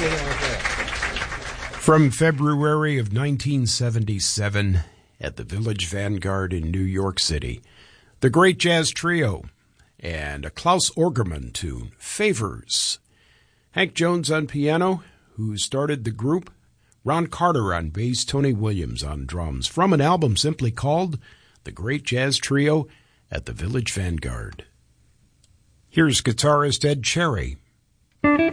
From February of 1977 at the Village Vanguard in New York City, the Great Jazz Trio and a Klaus Orgerman tune, Favors. Hank Jones on piano, who started the group. Ron Carter on bass, Tony Williams on drums. From an album simply called The Great Jazz Trio at the Village Vanguard. Here's guitarist Ed Cherry.